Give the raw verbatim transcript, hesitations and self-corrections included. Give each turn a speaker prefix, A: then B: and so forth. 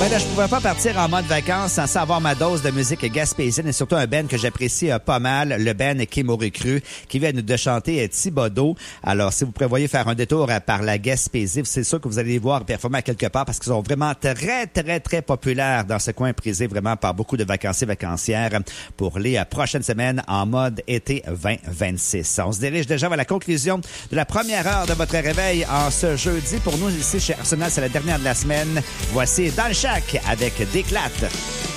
A: Ben là, je pouvais pas partir en mode vacances sans avoir ma dose de musique gaspésienne et surtout un band que j'apprécie euh, pas mal, le band Kémoré Cru, qui vient de chanter euh, Thibodeau. Alors, si vous prévoyez faire un détour euh, par la Gaspésie, c'est sûr que vous allez les voir performer à quelque part parce qu'ils sont vraiment très, très, très populaires dans ce coin prisé vraiment par beaucoup de vacanciers, vacancières pour les euh, prochaines semaines en mode été vingt vingt-six. On se dirige déjà vers la conclusion de la première heure de votre réveil en ce jeudi. Pour nous, ici, chez Arsenal, c'est la dernière de la semaine. Voici Dans le Shack avec Déclate.